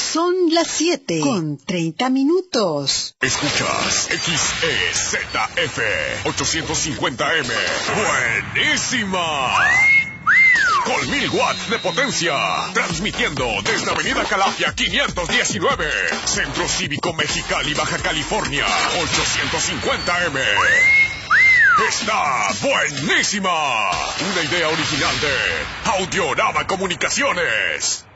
Son las 7:30. Escuchas XEZF 850M. ¡Buenísima! Con 1000 watts de potencia. Transmitiendo desde Avenida Calafia 519. Centro Cívico Mexicali, Baja California. 850M. ¡Está buenísima! Una idea original de Audiorama Comunicaciones.